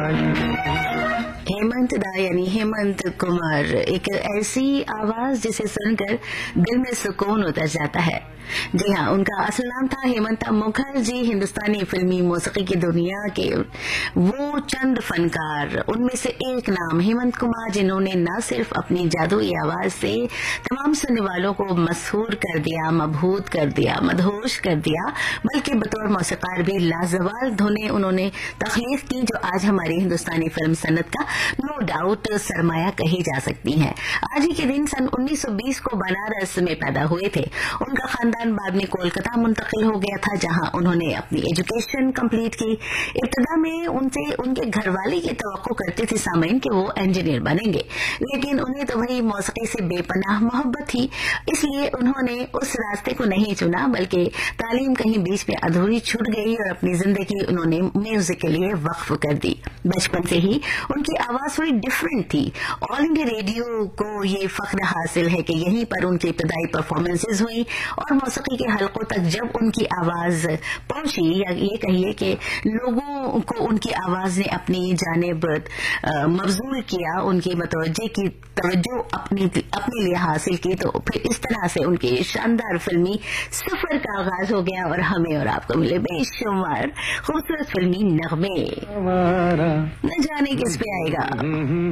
हेमंत दा यानी हेमंत कुमार, एक ऐसी आवाज जिसे सुनकर दिल में सुकून उतर जाता है। जी हाँ, उनका असल नाम था हेमंत मुखर्जी। हिंदुस्तानी फिल्मी मौसीकी की दुनिया के वो चंद फनकार, उनमें से एक नाम हेमंत कुमार, जिन्होंने न सिर्फ अपनी जादुई आवाज से तमाम सुनने वालों को मशहूर कर दिया, मबहूत कर दिया, मदहोश कर दिया, बल्कि बतौर मौसीकार भी लाजवाब धुनें उन्होंने तख्लीक की जो आज हमारी हिंदुस्तानी फिल्म सन्नत का नो डाउट सरमाया कही जा सकती हैं। आज ही के दिन सन 1920 को बनारस में पैदा हुए थे। उनका खानदान बाद में कोलकाता मुंतकिल हो गया था, जहां उन्होंने अपनी एजुकेशन कंप्लीट की। इब्तिदा में उनसे उनके घरवाले की तवक्को करते थे सामईन कि वो इंजीनियर बनेंगे, लेकिन उन्हें तो वही मौसीकी से बेपनाह मोहब्बत थी, इसलिए उन्होंने उस रास्ते को नहीं चुना, बल्कि तालीम कहीं बीच में अधूरी छूट गई और अपनी जिंदगी उन्होंने म्यूजिक के लिए वक्फ कर दी। बचपन से ही उनकी आवाज थोड़ी डिफरेंट थी। ऑल इंडिया रेडियो को ये फख्र हासिल है कि यहीं पर उनकी इब्तदाई परफॉर्मेंसेज हुई और मौसीकी के हलकों तक जब उनकी आवाज पहुंची, या ये कहिए कि लोगों को उनकी आवाज ने अपनी जानिब मबजूल किया, उनकी मतवज्जे की तवज्जो अपने लिए हासिल की, तो फिर इस तरह से उनके शानदार फिल्मी सफर का आगाज हो गया और हमें और आपको मिले बेशुमार खूबसूरत फिल्मी नगमे। न जाने किस पे आएगा।